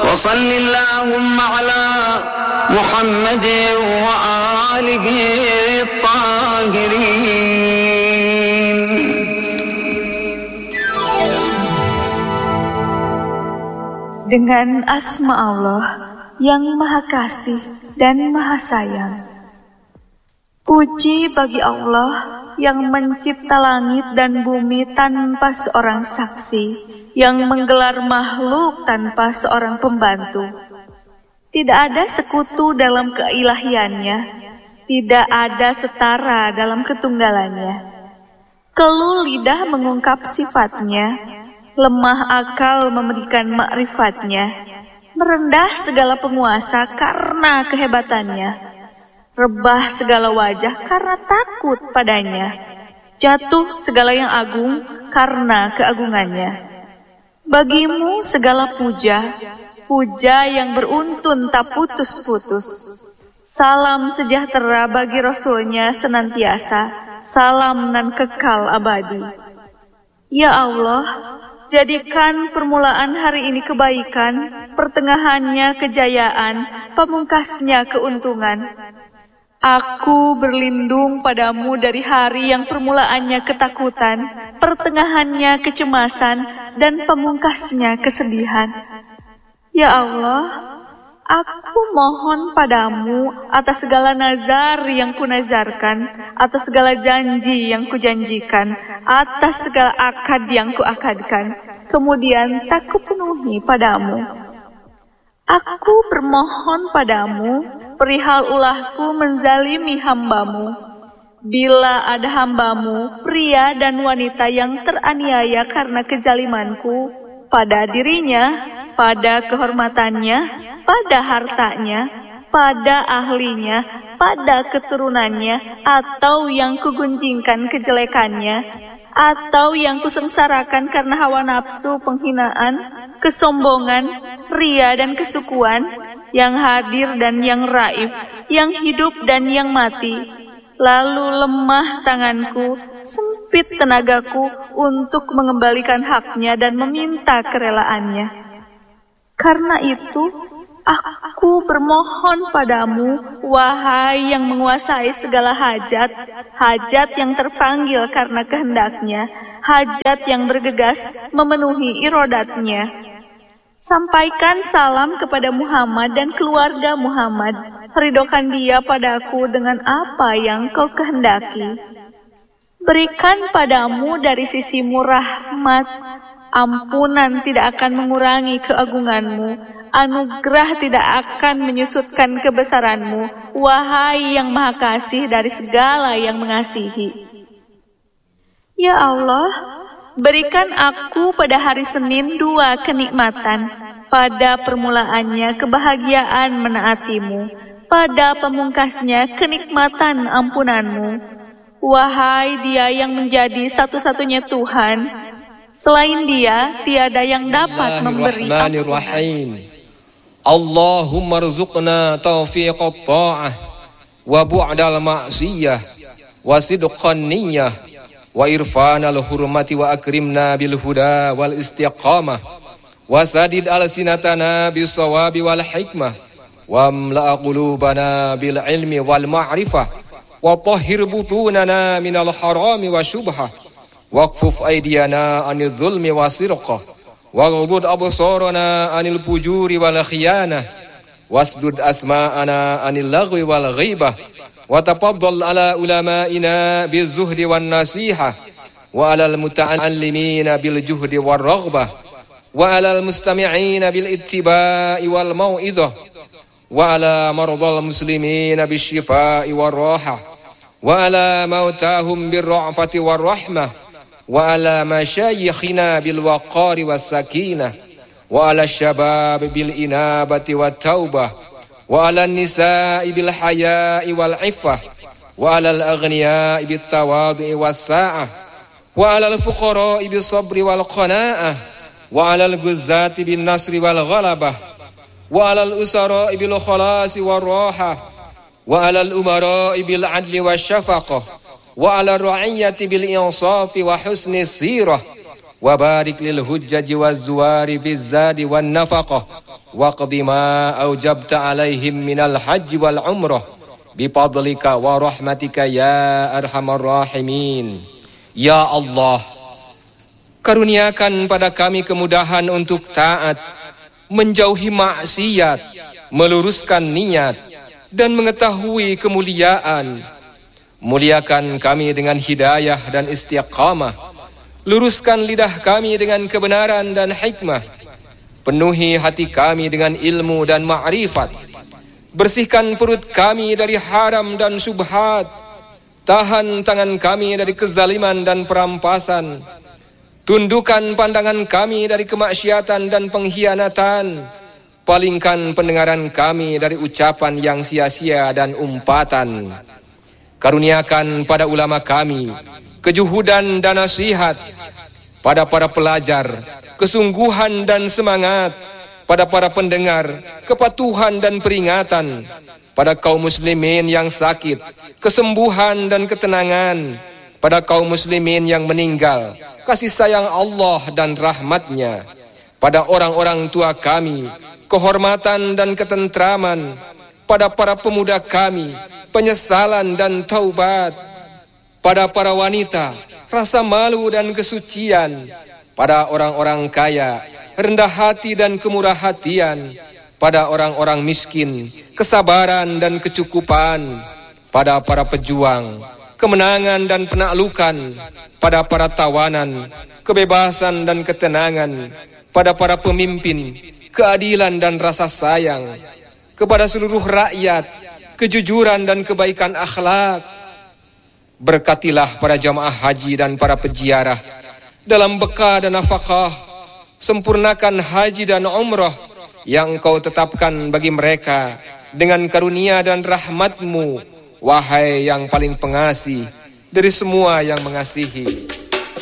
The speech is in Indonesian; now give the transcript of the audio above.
وصل اللهم على محمد وآله الطاهرين. Dengan asma Allah yang Maha Kasih dan Maha Sayang. Puji bagi Allah yang mencipta langit dan bumi tanpa seorang saksi, yang menggelar makhluk tanpa seorang pembantu. Tidak ada sekutu dalam keilahiannya, tidak ada setara dalam ketunggalannya. Keluh lidah mengungkap sifatnya, lemah akal memberikan ma'rifatnya. Merendah segala penguasa karena kehebatannya, rebah segala wajah karena takut padanya, jatuh segala yang agung karena keagungannya. Bagimu segala puja, puja yang beruntun tak putus-putus. Salam sejahtera bagi Rasulnya senantiasa, salam nan kekal abadi. Ya Allah, jadikan permulaan hari ini kebaikan, pertengahannya kejayaan, pemungkasnya keuntungan. Aku berlindung padamu dari hari yang permulaannya ketakutan, pertengahannya kecemasan, dan pemungkasnya kesedihan. Ya Allah, aku mohon padamu atas segala nazar yang kunazarkan, atas segala janji yang kujanjikan, atas segala akad yang kuakadkan, kemudian tak kupenuhi padamu. Aku bermohon padamu perihal ulahku menzalimi hambamu. Bila ada hambamu, pria dan wanita yang teraniaya karena kezalimanku, pada dirinya, pada kehormatannya, pada hartanya, pada ahlinya, pada keturunannya, atau yang kugunjingkan kejelekannya, atau yang kusengsarakan karena hawa nafsu, penghinaan, kesombongan, ria dan kesukuan, yang hadir dan yang raib, yang hidup dan yang mati. Lalu lemah tanganku, sempit tenagaku untuk mengembalikan haknya dan meminta kerelaannya. Karena itu, aku bermohon padamu, wahai yang menguasai segala hajat, hajat yang terpanggil karena kehendaknya, hajat yang bergegas memenuhi irodatnya. Sampaikan salam kepada Muhammad dan keluarga Muhammad, ridhokan dia padaku dengan apa yang kau kehendaki. Berikan padamu dari sisimu rahmat, ampunan tidak akan mengurangi keagunganmu, anugerah tidak akan menyusutkan kebesaranmu, wahai yang Maha Kasih dari segala yang mengasihi. Ya Allah, berikan aku pada hari Senin 2 kenikmatan, pada permulaannya kebahagiaan menaatimu, pada pemungkasnya kenikmatan ampunanmu. Wahai dia yang menjadi satu-satunya Tuhan, selain dia tiada yang dapat memberi ampun. Allahumma rzuqna taufiqat ta'ah wa bu'dal ma'siyah wa sidqan niyyah wa irfanal hurmati wa akrimna bil huda wal istiqamah wa sadid alsinatana bis sawabi wal hikmah wa amla qulubana bil ilmi wal ma'rifah wa tahhir butunana minal harami wa syubhah waqfuf aydiyana anil zulmi wa sirqah waghudud absarana anil fujuri wal khiyanah wasdud asma'ana anil lagwi wal ghibah wa tafaddal ala ulama'ina bizuhdi wan nasihah wa alal muta'allimina bil juhdi war raghbah wa alal mustami'ina bil ittiba'i wal mau'izah wa ala mardal muslimina bis shifa'i war rahah wa ala mautahum bir ra'fati war rahmah wa ala masyayikhina bil waqari was sakinah wa ala syabab bil inabati wat taubah wa ala nisa'i bil haya'i wal iffah wa ala al aghniya'i bit tawadhu'i was sa'ah wa ala al fuqara'i bis sabri wal qana'ah wa ala al guzzati bin nasri wal ghalabah wa ala al usara'i bil khalasi war rahah wa ala al umara'i bil adli was syafaqah wa ala ra'iyyati bil insafi wa husni sirah wa barik lil hujjaji waz zuwari biz zadi wan nafaqah waqdi ma aujabta alaihim minal haji wal umrah bifadlika wa rahmatika ya arhamar rahimin. Ya Allah, karuniakan pada kami kemudahan untuk taat, menjauhi maksiat, meluruskan niat, dan mengetahui kemuliaan. Muliakan kami dengan hidayah dan istiqamah. Luruskan lidah kami dengan kebenaran dan hikmah. Penuhi hati kami dengan ilmu dan ma'rifat. Bersihkan perut kami dari haram dan syubhat. Tahan tangan kami dari kezaliman dan perampasan. Tundukkan pandangan kami dari kemaksiatan dan pengkhianatan. Palingkan pendengaran kami dari ucapan yang sia-sia dan umpatan. Karuniakan pada ulama kami kejuhudan dan nasihat. Pada para pelajar kesungguhan dan semangat. Pada para pendengar kepatuhan dan peringatan. Pada kaum muslimin yang sakit kesembuhan dan ketenangan. Pada kaum muslimin yang meninggal kasih sayang Allah dan rahmatnya. Pada orang-orang tua kami kehormatan dan ketentraman. Pada para pemuda kami penyesalan dan taubat. Pada para wanita rasa malu dan kesucian. Pada orang-orang kaya rendah hati dan kemurah hatian. Pada orang-orang miskin kesabaran dan kecukupan. Pada para pejuang kemenangan dan penaklukan. Pada para tawanan kebebasan dan ketenangan. Pada para pemimpin keadilan dan rasa sayang. Kepada seluruh rakyat kejujuran dan kebaikan akhlak. Berkatilah para jamaah haji dan para peziarah dalam bekah dan nafkah. Sempurnakan haji dan umrah yang Engkau tetapkan bagi mereka dengan karunia dan rahmat-Mu, wahai yang paling pengasih dari semua yang mengasihi.